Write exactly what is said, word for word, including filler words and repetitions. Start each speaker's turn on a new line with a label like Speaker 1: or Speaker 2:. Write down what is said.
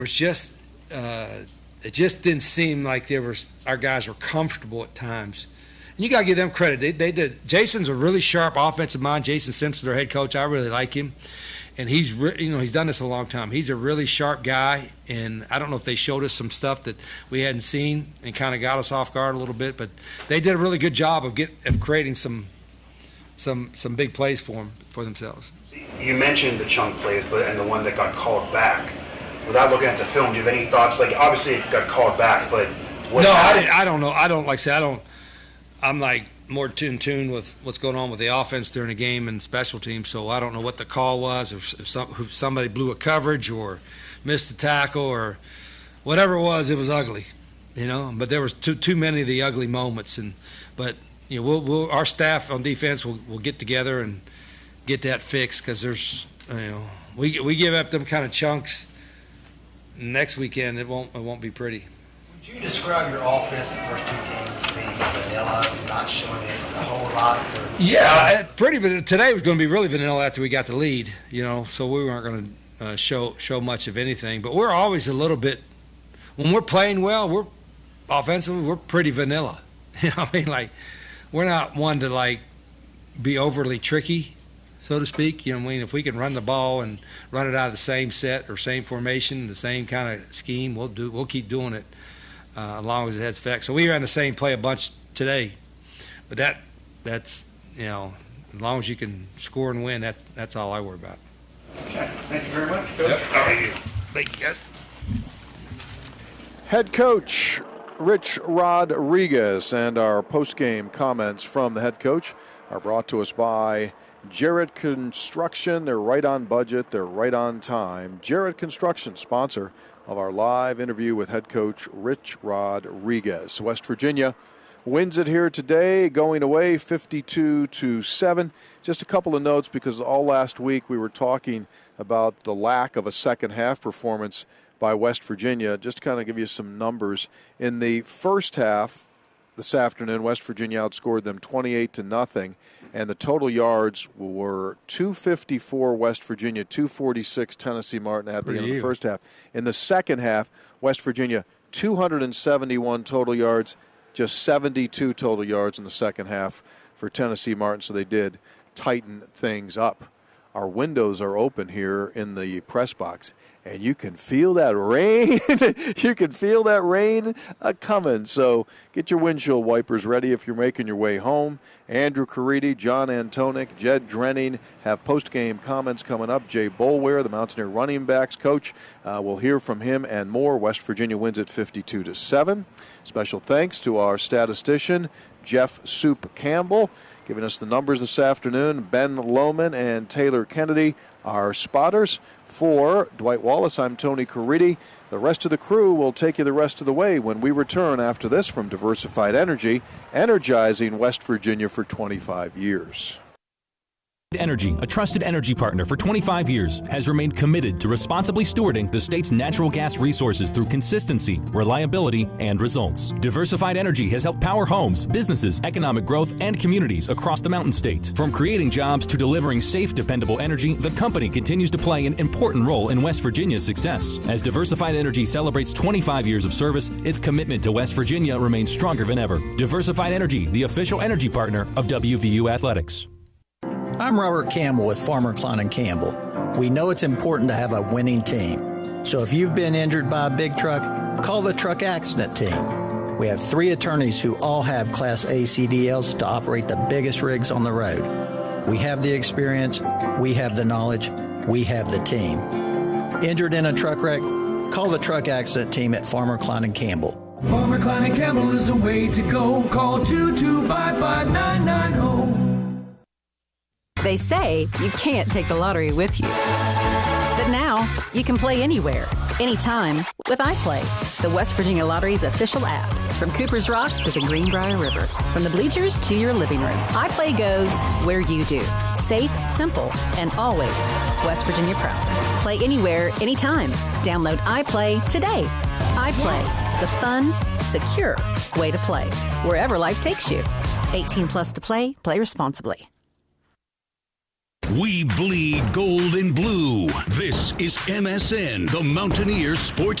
Speaker 1: was just uh, it just didn't seem like there was our guys were comfortable at times. And you got to give them credit. They, they did. Jason's a really sharp offensive mind. Jason Simpson, their head coach, I really like him, and he's re- you know he's done this a long time. He's a really sharp guy, and I don't know if they showed us some stuff that we hadn't seen and kind of got us off guard a little bit, but they did a really good job of get of creating some some some big plays for them for themselves.
Speaker 2: You mentioned the chunk plays, but and the one that got called back. Without looking at the film, do you have any thoughts? Like, obviously it got called back, but what
Speaker 1: no,
Speaker 2: happened?
Speaker 1: I didn't. I don't know. I don't like I say I don't. I'm like more in tune with what's going on with the offense during the game and special teams, so I don't know what the call was, or if some, if somebody blew a coverage or missed a tackle or whatever it was. It was ugly, you know. But there was too too many of the ugly moments, and but you know we'll, we'll our staff on defense will will get together and get that fixed, because there's you know we we give up them kind of chunks. Next weekend it won't it won't be pretty.
Speaker 3: Would you describe your offense the first two games as being vanilla, not showing it a whole lot? For
Speaker 1: yeah, pretty vanilla. Today was going to be really vanilla after we got the lead, you know, so we weren't going to uh, show show much of anything. But we're always a little bit, when we're playing well, we're offensively we're pretty vanilla. You know what I mean? Like, we're not one to like be overly tricky, so to speak. You know what I mean? If we can run the ball and run it out of the same set or same formation, the same kind of scheme, we'll do. We'll keep doing it uh, as long as it has effect. So we ran the same play a bunch today, but that that's you know as long as you can score and win, that's that's all I worry about.
Speaker 2: Okay. Thank you very much, Coach. Yep. Thank you. Thank you, guys.
Speaker 4: Head coach Rich Rodriguez, and our post-game comments from the head coach are brought to us by Jarrett Construction. They're right on budget. They're right on time. Jarrett Construction, sponsor of our live interview with head coach Rich Rodriguez. West Virginia wins it here today, going away fifty-two to seven. Just a couple of notes, because all last week we were talking about the lack of a second half performance by West Virginia. Just to kind of give you some numbers. In the first half this afternoon, West Virginia outscored them twenty-eight to nothing. And the total yards were two fifty-four West Virginia, two forty-six Tennessee Martin at the end of the first half. In the second half, West Virginia, two hundred seventy-one total yards, just seventy-two total yards in the second half for Tennessee Martin. So they did tighten things up. Our windows are open here in the press box, and you can feel that rain. You can feel that rain uh, coming. So get your windshield wipers ready if you're making your way home. Andrew Caridi, John Antonic, Jed Drenning have post-game comments coming up. Jay Boulware, the Mountaineer running backs coach, uh, we'll hear from him and more. West Virginia wins at fifty-two to seven. Special thanks to our statistician, Jeff Soup Campbell, giving us the numbers this afternoon. Ben Lohman and Taylor Kennedy, our spotters. For Dwight Wallace, I'm Tony Caridi. The rest of the crew will take you the rest of the way when we return after this from Diversified Energy, energizing West Virginia for twenty-five years.
Speaker 5: Energy, a trusted energy partner for twenty-five years, has remained committed to responsibly stewarding the state's natural gas resources through consistency, reliability, and results. Diversified Energy has helped power homes, businesses, economic growth, and communities across the Mountain State. From creating jobs to delivering safe, dependable energy, the company continues to play an important role in West Virginia's success. As Diversified Energy celebrates twenty-five years of service, its commitment to West Virginia remains stronger than ever. Diversified Energy, the official energy partner of W V U Athletics.
Speaker 6: I'm Robert Campbell with Farmer Klein and Campbell. We know it's important to have a winning team. So if you've been injured by a big truck, call the truck accident team. We have three attorneys who all have Class A C D Ls to operate the biggest rigs on the road. We have the experience, we have the knowledge, we have the team. Injured in a truck wreck? Call the truck accident team at Farmer Klein and Campbell.
Speaker 7: Farmer Klein and Campbell is the way to go. Call two two five five nine nine zero.
Speaker 8: They say you can't take the lottery with you. But now, you can play anywhere, anytime, with iPlay, the West Virginia Lottery's official app. From Cooper's Rock to the Greenbrier River, from the bleachers to your living room, iPlay goes where you do. Safe, simple, and always West Virginia proud. Play anywhere, anytime. Download iPlay today. iPlay, the fun, secure way to play, wherever life takes you. eighteen plus to play, play responsibly.
Speaker 9: We bleed gold and blue. This is M S N, the Mountaineers Sports